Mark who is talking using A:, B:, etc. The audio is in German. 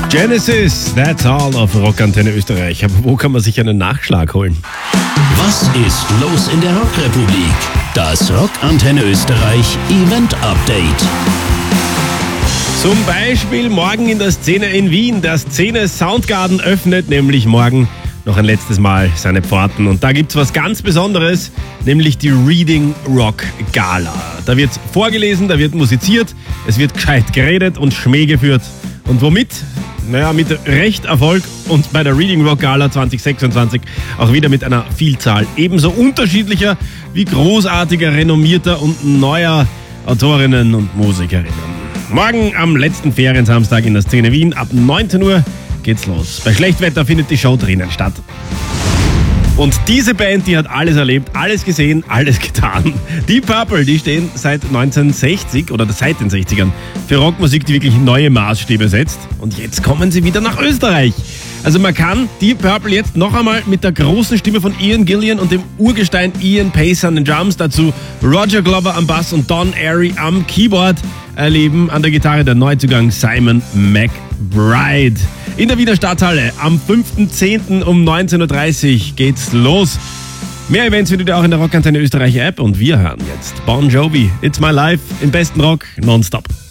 A: Genesis, that's all auf Rockantenne Österreich. Aber wo kann man sich einen Nachschlag holen?
B: Was ist los in der Rockrepublik? Das Rockantenne Österreich Event Update.
A: Zum Beispiel morgen in der Szene in Wien. Der Szene Soundgarden öffnet nämlich morgen noch ein letztes Mal seine Pforten. Und da gibt's was ganz Besonderes, nämlich die Reading Rock Gala. Da wird vorgelesen, da wird musiziert, es wird gescheit geredet und Schmäh geführt. Und womit? Naja, mit recht Erfolg und bei der Reading Rock Gala 2026 auch wieder mit einer Vielzahl ebenso unterschiedlicher wie großartiger, renommierter und neuer Autorinnen und Musikerinnen. Morgen am letzten Feriensamstag in der Szene Wien ab 19 Uhr geht's los. Bei Schlechtwetter findet die Show drinnen statt. Und diese Band, die hat alles erlebt, alles gesehen, alles getan. Deep Purple, die stehen seit 1960 oder seit den 60ern für Rockmusik, die wirklich neue Maßstäbe setzt. Und jetzt kommen sie wieder nach Österreich. Also man kann Deep Purple jetzt noch einmal mit der großen Stimme von Ian Gillan und dem Urgestein Ian Pace an den Drums, dazu Roger Glover am Bass und Don Airey am Keyboard erleben. An der Gitarre der Neuzugang Simon McBride. In der Wiener Stadthalle am 5.10. um 19.30 Uhr geht's los. Mehr Events findet ihr auch in der Rockantenne Österreich App und wir hören jetzt Bon Jovi, It's My Life im besten Rock nonstop.